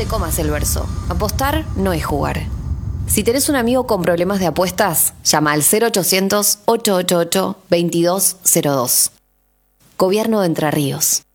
te comas el verso. Apostar no es jugar. Si tenés un amigo con problemas de apuestas, llama al 0800-888-2202. Gobierno de Entre Ríos.